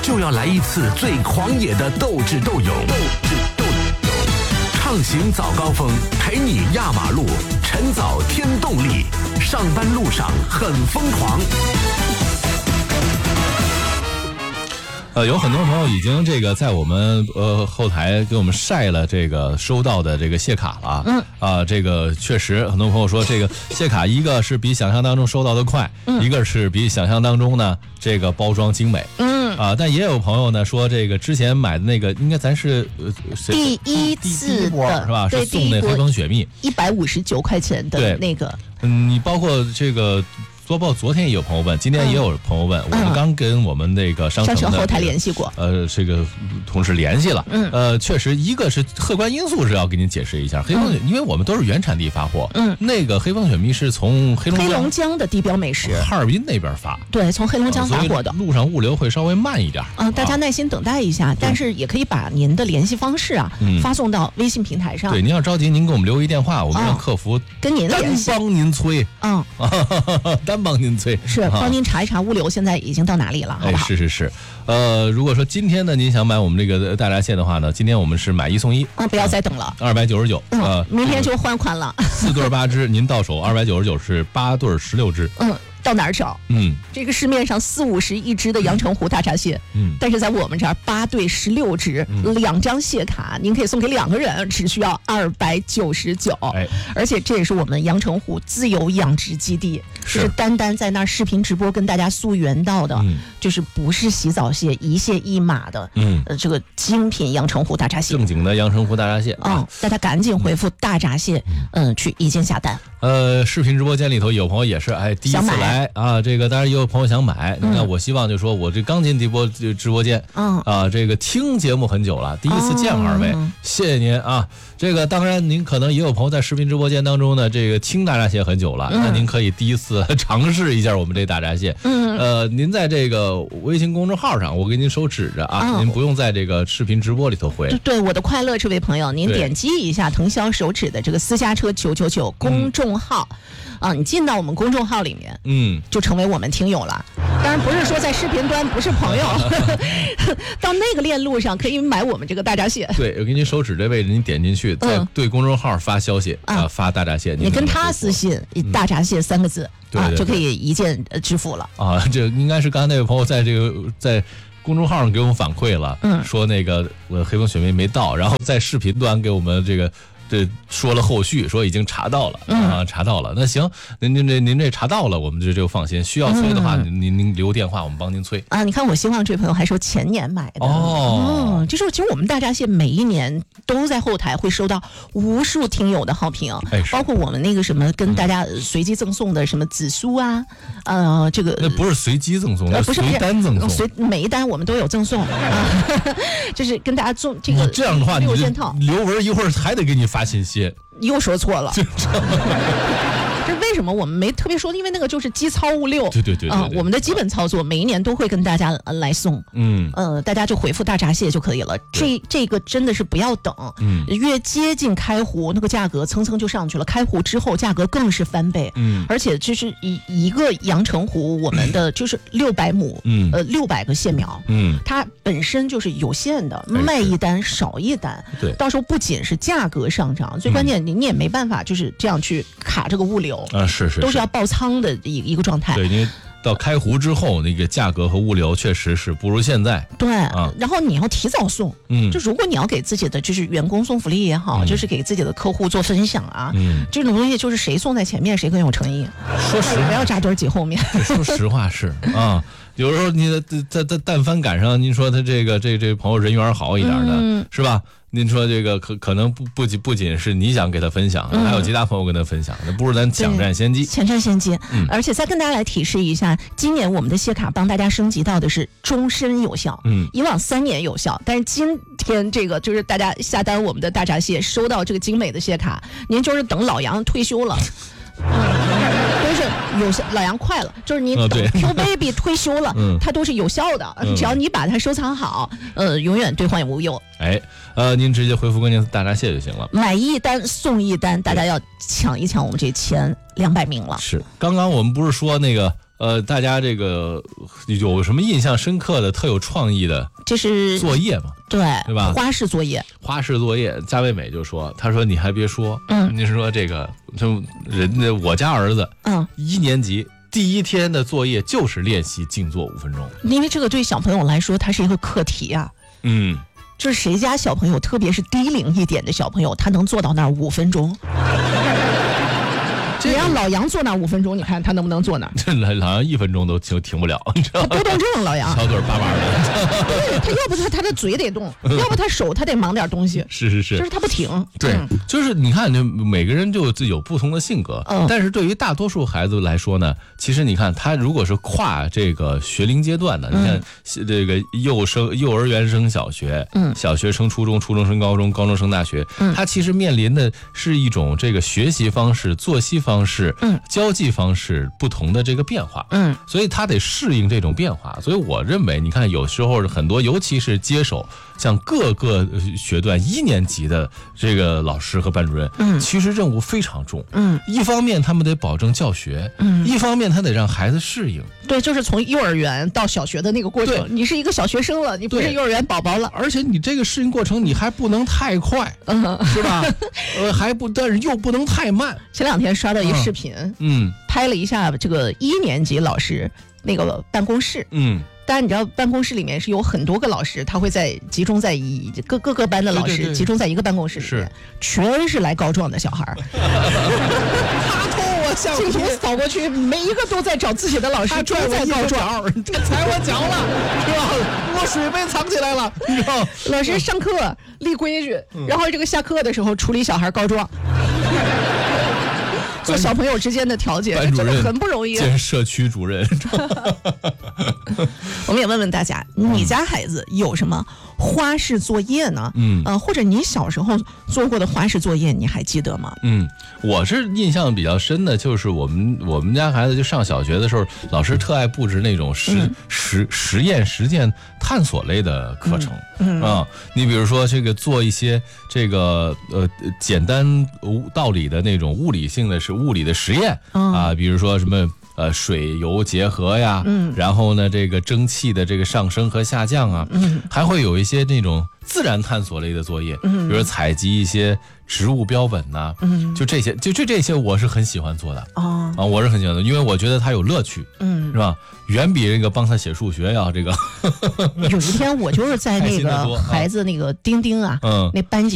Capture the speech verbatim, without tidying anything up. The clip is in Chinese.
就要来一次最狂野的斗智斗勇。斗智斗勇，畅行早高峰，陪你压马路，晨早添动力，上班路上很疯狂。 呃，有很多朋友已经这个在我们呃后台给我们晒了这个收到的这个谢卡了。嗯。啊、呃，这个确实很多朋友说这个谢卡一个是比想象当中收到的快，嗯、一个是比想象当中呢这个包装精美。嗯。啊、呃，但也有朋友呢说这个之前买的那个应该咱是呃第一次的是吧？是送那黑蜂雪蜜一百五十九块钱的那个。 嗯，你包括这个。做报昨天也有朋友问，今天也有朋友问，嗯、我们刚跟我们那个商城的、 商城后台联系过， 呃，这个同事联系了，嗯，呃，确实一个是客观因素是要给您解释一下，黑蜂雪，嗯、因为我们都是原产地发货，嗯，那个黑蜂雪蜜是从黑龙江黑龙江的地标美食哈尔滨那边发， 对，从黑龙江发货的， 路上物流会稍微慢一点， 嗯、呃，大家耐心等待一下，但是也可以把您的联系方式啊、嗯、发送到微信平台上， 对，您要着急，您给我们留一电话，我们让客服、哦、 跟您联系， 单帮您催， 嗯， 单帮您催。 是帮您查一查物流现在已经到哪里了，好不好？ 哎，是是是，呃，如果说今天呢您想买我们这个大闸蟹的话呢，今天我们是买一送一啊，不要再等了， 二百九十九， 呃，明天就换款了， 四对八只，您到手二百九十九是八对十六只， 嗯。到哪儿找？嗯，这个市面上四五十一只的阳澄湖大闸蟹，嗯，但是在我们这儿八对十六只，嗯、两张蟹卡，您可以送给两个人，只需要二百九十九。哎，而且这也是我们阳澄湖自由养殖基地，是就是单单在那儿视频直播跟大家溯源到的，嗯、就是不是洗澡蟹，一蟹一码的，嗯，呃，这个精品阳澄湖大闸蟹， 正经的阳澄湖大闸蟹啊、 嗯！大家赶紧回复大闸蟹，嗯，去一键下单。 呃，视频直播间里头有朋友也是，哎，第一次来啊，这个当然也有朋友想买。嗯、那我希望就说，我这刚进直播直播间，嗯啊，这个听节目很久了，第一次见二位，哦、谢谢您啊。这个当然，您可能也有朋友在视频直播间当中呢，这个听大闸蟹很久了，嗯、那您可以第一次尝试一下我们这大闸蟹。嗯，呃，您在这个微信公众号上，我给您手指着啊，哦、您不用在这个视频直播里头回。 对，对我的快乐这位朋友，您点击一下腾霄手指的这个私家车九九九公众号。嗯啊，你进到我们公众号里面，嗯，就成为我们听友了。当然不是说在视频端不是朋友，到那个链路上可以买我们这个大闸蟹。 对，我给你手指这位置，你点进去，在对公众号发消息啊、呃，发大闸蟹， 你跟他私信“大闸蟹”三个字， 对、 啊，就可以一键支付了。 啊，这应该是刚才那位朋友在这个在。公众号上给我们反馈了，嗯，说那个我黑蜂雪蜜没到，然后在视频端给我们这个这说了后续，说已经查到了，嗯、啊，查到了。那行，您您这您这查到了，我们就就放心。需要催的话，嗯、您您留电话，我们帮您催。 啊，你看，我希望这位朋友还说前年买的哦，嗯，就是其实我们大闸蟹每一年都在后台会收到无数听友的好评，哎，包括我们那个什么跟大家随机赠送的什么紫苏啊，呃，这个那不是随机赠送，那不是随单赠送， 随每一单我们都有赠送啊，就是跟大家送这个这样的话， 六件套， 刘文一会儿还得给你发信息， 又说错了。这为什么我们没特别说？因为那个就是基操物六， 对对对啊、 呃，我们的基本操作每一年都会跟大家来送，嗯，呃，大家就回复大闸蟹就可以了。这这个真的是不要等，嗯，越接近开湖，那个价格蹭蹭就上去了。开湖之后，价格更是翻倍，嗯，而且就是一一个阳澄湖，我们的就是六百亩，嗯，呃，六百个蟹苗，嗯，它本身就是有限的，卖一单少一单， 对， 到时候不仅是价格上涨，最关键你你也没办法就是这样去卡这个物流。 啊，是 是, 是， 都是要爆仓的一一个状态。 对，因为到开湖之后，那个价格和物流确实是不如现在。 对，啊，然后你要提早送，嗯，就如果你要给自己的就是员工送福利也好，嗯、就是给自己的客户做分享啊，嗯，这种东西就是谁送在前面谁更有诚意。 说实话， 不要扎堆挤后面。 说实话是啊。有时候你的在在但凡赶上您说他这个这这朋友人缘好一点的，嗯、是吧？您说这个可可能不不仅不仅是你想给他分享，嗯、还有其他朋友跟他分享，那不如咱抢占先机， 抢占先机。嗯，而且再跟大家来提示一下，今年我们的蟹卡帮大家升级到的是终身有效，嗯，以往三年有效，但是今天这个就是大家下单我们的大闸蟹，收到这个精美的蟹卡，您就是等老杨退休了。嗯，都是有效，老杨快了，就是你等 Q Baby 退休了，嗯、它都是有效的，嗯、只要你把它收藏好，呃，永远兑换无忧。 哎，呃，您直接回复关键词大闸蟹就行了， 买一单送一单，大家要抢一抢我们这前两百名了。 是，刚刚我们不是说那个呃，大家这个有什么印象深刻的、特有创意的？ 这是作业嘛？ 对， 对吧？ 花式作业， 花式作业，加美美就说：“她说你还别说，嗯，你说这个，就人家我家儿子，嗯，一年级。”第一天的作业就是练习静坐五分钟， 因为这个对小朋友来说，它是一个课题啊。嗯，就是谁家小朋友，特别是低龄一点的小朋友，他能做到那儿五分钟。你让老杨坐那五分钟，你看他能不能坐那？ 这老老杨一分钟都停停不了，你知道吗？ 多动症，老杨小腿巴巴的。对，他要不他他的嘴得动，要不他手他得忙点东西。 是是是， 就是他不停。 对，嗯、就是你看，就每个人就有不同的性格，嗯、但是对于大多数孩子来说呢，其实你看他如果是跨这个学龄阶段的，嗯、你看这个幼升幼儿园升小学，嗯，小学升初中，初中升高中，高中升大学，嗯，他其实面临的是一种这个学习方式、作息方式。方式，嗯，交际方式不同的这个变化，嗯，所以他得适应这种变化。所以我认为，你看，有时候很多，尤其是接手像各个学段一年级的这个老师和班主任，嗯，其实任务非常重，嗯，一方面他们得保证教学，嗯，一方面他得让孩子适应。 对，就是从幼儿园到小学的那个过程，你是一个小学生了，你不是幼儿园宝宝了， 而且你这个适应过程你还不能太快，嗯，是吧？呃，还不，但是又不能太慢。 前两天刷到一视频，嗯，拍了一下这个一年级老师那个办公室，嗯。当然，你知道办公室里面是有很多个老师，他会在集中在一各各个班的老师对对对集中在一个办公室里面，全是来告状的小孩儿。他冲我向镜头扫过去，每一个都在找自己的老师，都在告状， 踩我脚了，是吧？我水杯藏起来了，你知道？ 老师上课立规矩，然后这个下课的时候处理小孩告状。做小朋友之间的调解真的很不容易。 兼社区主任。 我们也问问大家，你家孩子有什么花式作业呢？嗯，呃，或者你小时候做过的花式作业，你还记得吗？ 嗯，我是印象比较深的，就是我们我们家孩子就上小学的时候，老师特爱布置那种实、嗯、实实验实践探索类的课程。嗯啊、嗯，你比如说这个做一些这个呃简单道理的那种物理性的是物理的实验、嗯、啊，比如说什么。呃，水油结合呀，嗯，然后呢，这个蒸汽的这个上升和下降啊，嗯，还会有一些那种自然探索类的作业，嗯，比如采集一些植物标本呐、啊，嗯，就这些，就就这些，我是很喜欢做的，哦，啊，我是很喜欢的，因为我觉得它有乐趣，嗯，是吧？远比这个帮他写数学呀，这个。 有一天我就是在那个孩子那个钉钉啊，嗯，那班级。